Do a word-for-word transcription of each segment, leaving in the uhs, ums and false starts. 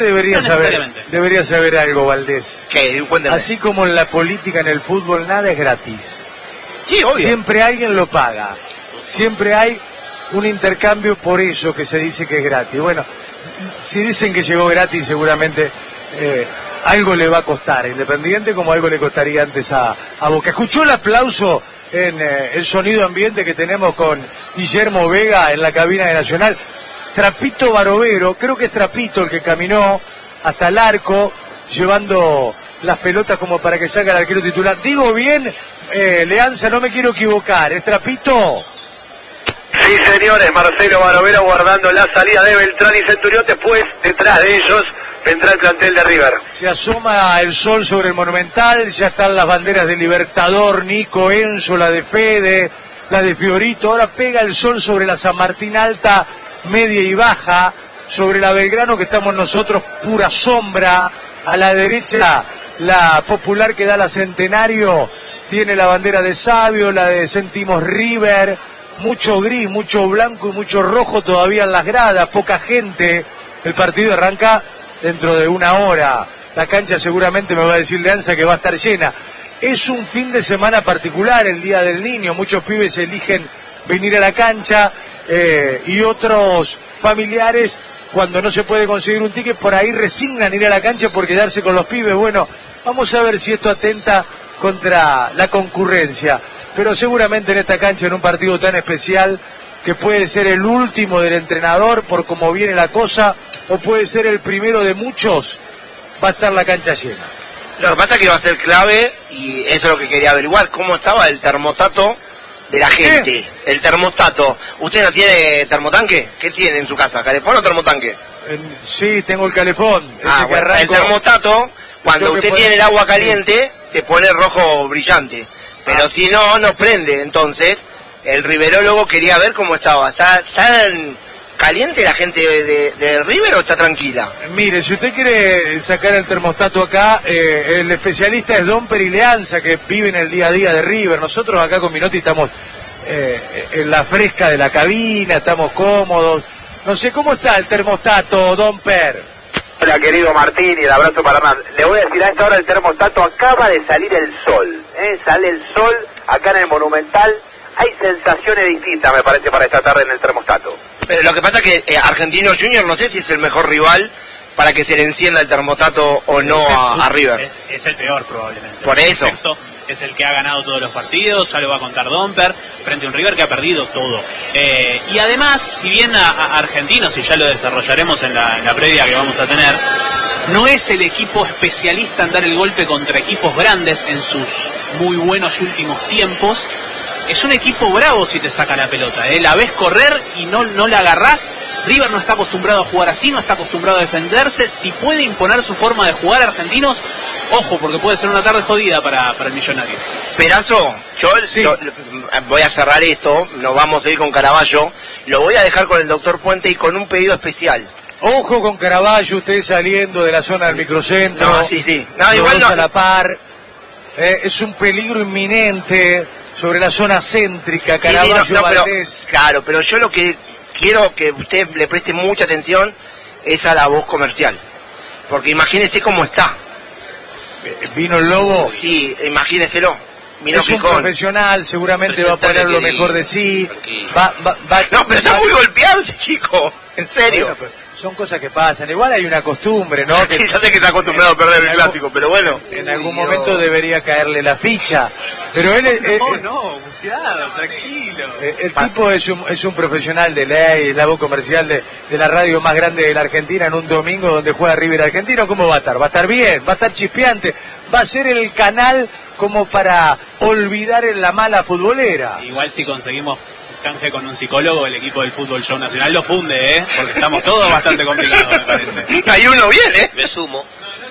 Debería no saber, debería saber algo, Valdés. ¿Qué? Cuéntame. Así como en la política, en el fútbol, nada es gratis. Sí, obvio. Siempre alguien lo paga. Siempre hay un intercambio por eso que se dice que es gratis. Bueno, si dicen que llegó gratis, seguramente eh, algo le va a costar, Independiente, como algo le costaría antes a, a Boca. ¿Escuchó el aplauso en eh, el sonido ambiente que tenemos con Guillermo Vega en la cabina de Nacional? Trapito Barovero, creo que es Trapito el que caminó hasta el arco, llevando las pelotas como para que salga el arquero titular. Digo bien, eh, Leanza, no me quiero equivocar, ¿es Trapito? Sí, señores, Marcelo Barovero guardando la salida de Beltrán y Centurión. Después, detrás de ellos, vendrá el plantel de River. Se asoma el sol sobre el Monumental, ya están las banderas de Libertador, Nico, Enzo, la de Fede, la de Fiorito. Ahora pega el sol sobre la San Martín Alta, media y baja, sobre la Belgrano, que estamos nosotros, pura sombra. A la derecha, la Popular, que da la Centenario, tiene la bandera de Sabio, la de Sentimos River. Mucho gris, mucho blanco y mucho rojo todavía en las gradas, poca gente. El partido arranca dentro de una hora. La cancha seguramente, me va a decir Leanza, que va a estar llena. Es un fin de semana particular, el Día del Niño. Muchos pibes eligen venir a la cancha eh, y otros familiares, cuando no se puede conseguir un ticket, por ahí resignan ir a la cancha por quedarse con los pibes. Bueno, vamos a ver si esto atenta contra la concurrencia. Pero seguramente en esta cancha, en un partido tan especial, que puede ser el último del entrenador por cómo viene la cosa, o puede ser el primero de muchos, va a estar la cancha llena. Lo que pasa es que va a ser clave, y eso es lo que quería averiguar, cómo estaba el termostato de la gente. ¿Eh? El termostato. ¿Usted no tiene termotanque? ¿Qué tiene en su casa? ¿Calefón o termotanque? En, sí, tengo el calefón. Ah, bueno, el termostato, cuando usted tiene el agua caliente, se pone rojo brillante. Pero ah. si no, no prende. Entonces, el riverólogo quería ver cómo estaba. ¿Está, está caliente la gente de, de, de River o está tranquila? Mire, si usted quiere sacar el termostato acá, eh, el especialista es Don Perileanza, que vive en el día a día de River. Nosotros acá con Minotti estamos eh, en la fresca de la cabina, estamos cómodos. No sé, ¿cómo está el termostato, Don Per? Hola, querido Martín, y el abrazo para más. Le voy a decir, a esta hora el termostato acaba de salir el sol. ¿eh? Sale el sol acá en el Monumental. Hay sensaciones distintas, me parece, para esta tarde en el termostato. Pero lo que pasa es que eh, Argentinos Juniors no sé si es el mejor rival para que se le encienda el termostato o no a, a River. Es, es el peor probablemente. Por eso. Es el que ha ganado todos los partidos, ya lo va a contar Domper, frente a un River que ha perdido todo. Eh, y además, si bien a, a Argentinos, y ya lo desarrollaremos en la, en la previa que vamos a tener, no es el equipo especialista en dar el golpe contra equipos grandes en sus muy buenos últimos tiempos. Es un equipo bravo si te saca la pelota, ¿eh? La ves correr y no, no la agarrás. River no está acostumbrado a jugar así, no está acostumbrado a defenderse. Si puede imponer su forma de jugar, Argentinos, ojo, porque puede ser una tarde jodida para, para el Millonario. Perazo, yo sí. lo, voy a cerrar esto, nos vamos a ir con Caraballo, lo voy a dejar con el doctor Puente y con un pedido especial. Ojo con Caraballo, usted saliendo de la zona del microcentro. No, sí, sí. No, igual no. A la par. Eh, es un peligro inminente sobre la zona céntrica, Caraballo, sí, sí, no, no, Valdés. Pero, claro, pero yo lo que quiero que usted le preste mucha atención es a la voz comercial. Porque imagínese cómo está. ¿Vino el Lobo? Sí, imagíneselo. Vino es Gijón. Un profesional, seguramente va a poner lo mejor de sí. Va, va, va, no, pero está va, muy golpeado este chico. En serio. Bueno, pero son cosas que pasan. Igual hay una costumbre, ¿no? Que, ya sé que está acostumbrado a perder el clásico, pero bueno. En algún momento debería caerle la ficha. Pero él... Eh, no, no, cuidado, tranquilo. El, el tipo es un, es un profesional de ley, es la voz comercial de, de la radio más grande de la Argentina en un domingo donde juega River Argentino. ¿Cómo va a estar? Va a estar bien, va a estar chispeante. Va a ser el canal como para olvidar en la mala futbolera. Igual si conseguimos canje con un psicólogo, el equipo del Fútbol Show Nacional lo funde, ¿eh? Porque estamos todos bastante complicados, me parece. Hay uno bien, ¿eh? Me sumo.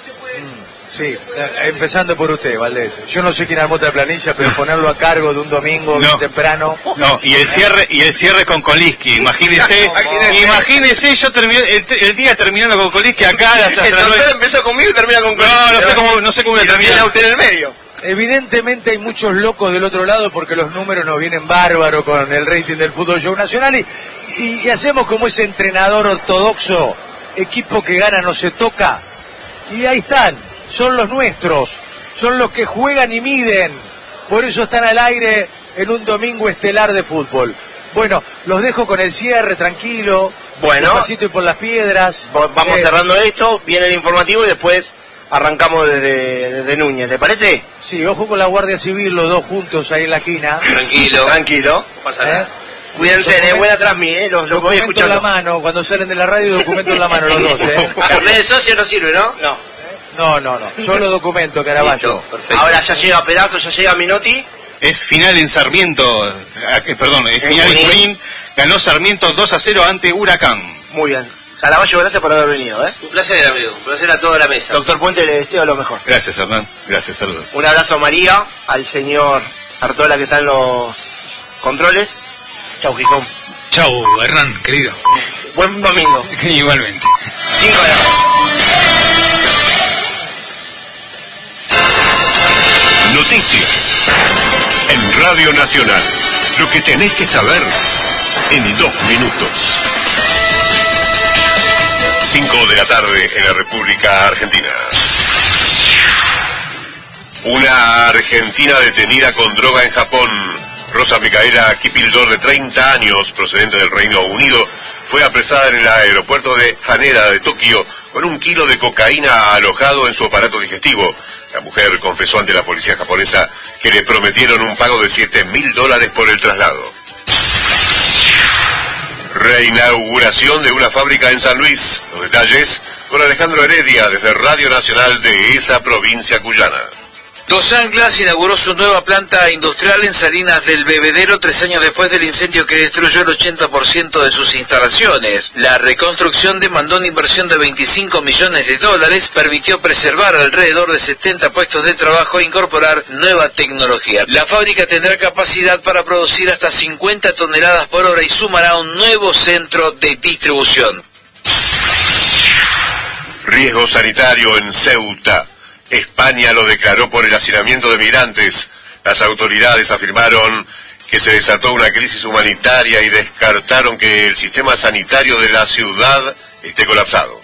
Sí, empezando por usted, Valdés. Yo no sé quién armó esta planilla, pero ponerlo a cargo de un domingo no, temprano. No, y el cierre y el cierre con Koliski. Imagínese, no, imagínese yo terminé el, el día terminando con Koliski acá. Hasta el doctor no, empezó conmigo y termina con Koliski. No, no sé cómo, no sé cómo termina usted en el medio. Evidentemente hay muchos locos del otro lado porque los números nos vienen bárbaros con el rating del Fútbol Show Nacional y, y, y hacemos como ese entrenador ortodoxo equipo que gana no se toca. Y ahí están, son los nuestros, son los que juegan y miden. Por eso están al aire en un domingo estelar de fútbol. Bueno, los dejo con el cierre, tranquilo. Bueno. Despacito y por las piedras. Vamos eh, cerrando esto, viene el informativo y después arrancamos desde, desde Núñez, ¿te parece? Sí, ojo con la Guardia Civil, los dos juntos ahí en la esquina. Tranquilo. Tranquilo. No pasa nada. ¿Eh? Cuídense, eh, buena transmi, eh, los, los voy Documento en escuchando. la mano, cuando salen de la radio, documento en la mano los dos, ¿eh? Carnet de socio no sirve, ¿no? No. No, no, no, solo documento, Caraballo. Ahora ya llega Pedazo, ya llega Minotti. Es final en Sarmiento, eh, perdón, es final en Junín. Ganó Sarmiento dos a cero ante Huracán. Muy bien. Caraballo, gracias por haber venido, ¿eh? Un placer, amigo. Un placer a toda la mesa. Doctor Puente, le deseo lo mejor. Gracias, Hernán. Gracias, saludos. Un abrazo a María, al señor Artola que está en los controles. Chau, Gijón. Chau, Hernán, querido. Buen domingo. Igualmente. Cinco de la Noticias en Radio Nacional. Lo que tenés que saber en dos minutos. Cinco de la tarde en la República Argentina. Una argentina detenida con droga en Japón. Rosa Micaela Kipildor, de treinta años, procedente del Reino Unido, fue apresada en el aeropuerto de Haneda de Tokio con un kilo de cocaína alojado en su aparato digestivo. La mujer confesó ante la policía japonesa que le prometieron un pago de siete mil dólares por el traslado. Reinauguración de una fábrica en San Luis. Los detalles con Alejandro Heredia desde Radio Nacional de esa provincia cuyana. Dos Anclas inauguró su nueva planta industrial en Salinas del Bebedero tres años después del incendio que destruyó el ochenta por ciento de sus instalaciones. La reconstrucción demandó una inversión de veinticinco millones de dólares, permitió preservar alrededor de setenta puestos de trabajo e incorporar nueva tecnología. La fábrica tendrá capacidad para producir hasta cincuenta toneladas por hora y sumará un nuevo centro de distribución. Riesgo sanitario en Ceuta. España lo declaró por el hacinamiento de migrantes. Las autoridades afirmaron que se desató una crisis humanitaria y descartaron que el sistema sanitario de la ciudad esté colapsado.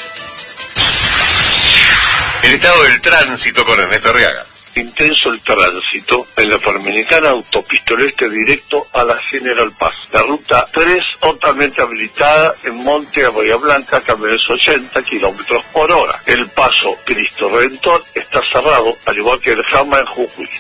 El estado del tránsito con Ernesto Arriaga. Intenso el tránsito en la Panamericana, autopista oeste directo a la General Paz. La ruta tres totalmente habilitada en Monte a Bahía Blanca, camiones ochenta kilómetros por hora. El paso Cristo Redentor está cerrado, al igual que el Jama en Jujuy.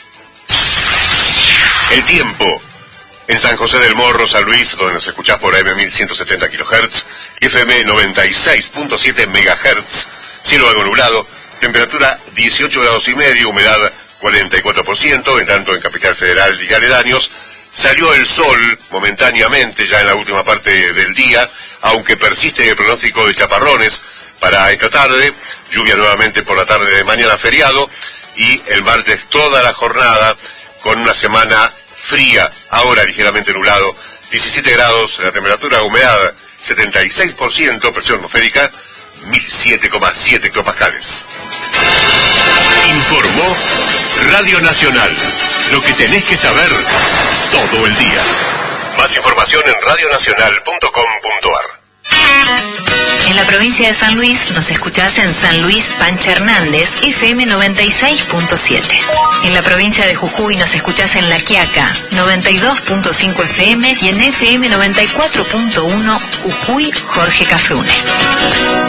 El tiempo. En San José del Morro, San Luis, donde nos escuchás por A M mil ciento setenta kilohertz y F M noventa y seis punto siete megahertz. Cielo algo nublado. Temperatura dieciocho grados y medio, humedad cuarenta y cuatro por ciento, en tanto en Capital Federal y aledaños. Salió el sol momentáneamente ya en la última parte del día, aunque persiste el pronóstico de chaparrones para esta tarde, lluvia nuevamente por la tarde de mañana feriado, y el martes toda la jornada con una semana fría, ahora ligeramente nublado, diecisiete grados, la temperatura, humedad setenta y seis por ciento, presión atmosférica mil siete coma siete hectopascales. Informó Radio Nacional. Lo que tenés que saber todo el día. Más información en radionacional punto com punto ar. En la provincia de San Luis nos escuchás en San Luis Pancha Hernández, F M noventa y seis punto siete. En la provincia de Jujuy nos escuchás en La Quiaca, noventa y dos punto cinco F M, y en F M noventa y cuatro punto uno Jujuy Jorge Cafrune.